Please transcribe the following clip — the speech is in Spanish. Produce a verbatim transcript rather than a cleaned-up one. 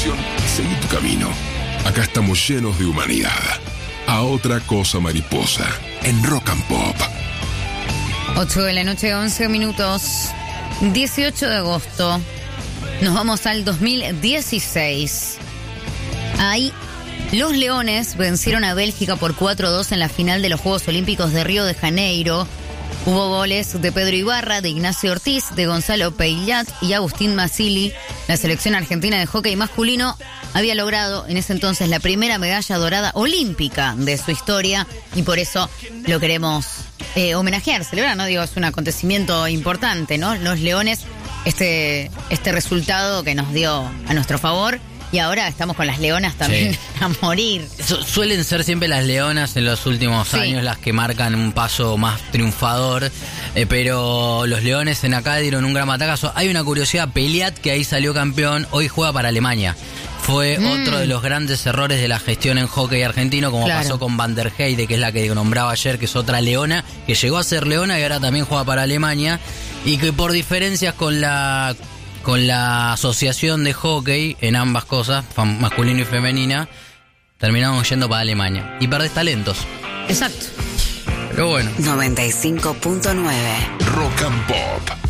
preocupación, seguí tu camino. Acá estamos llenos de humanidad. A otra cosa mariposa, en Rock and Pop. ocho de la noche, once minutos, dieciocho de agosto. Nos vamos al dos mil dieciséis. Ahí, los Leones vencieron a Bélgica por cuatro a dos en la final de los Juegos Olímpicos de Río de Janeiro. Hubo goles de Pedro Ibarra, de Ignacio Ortiz, de Gonzalo Peillat y Agustín Masili. La selección argentina de hockey masculino había logrado en ese entonces la primera medalla dorada olímpica de su historia y por eso lo queremos eh, homenajear, celebrar, ¿no? Digo, es un acontecimiento importante, ¿no? Los Leones, este, este resultado que nos dio a nuestro favor. Y ahora estamos con las leonas también, sí, a morir. Su- suelen ser siempre las leonas en los últimos Sí. años las que marcan un paso más triunfador, eh, pero los leones en acá dieron un gran batacazo. Hay una curiosidad, Peillat, que ahí salió campeón, hoy juega para Alemania. Fue Mm. otro de los grandes errores de la gestión en hockey argentino, como Claro. pasó con Van der Heide, que es la que nombraba ayer, que es otra leona, que llegó a ser leona y ahora también juega para Alemania, y que por diferencias con la... con la asociación de hockey en ambas cosas, fam- masculino y femenina, terminamos yendo para Alemania. Y perdés talentos. Exacto. Pero bueno. noventa y cinco punto nueve Rock and Pop.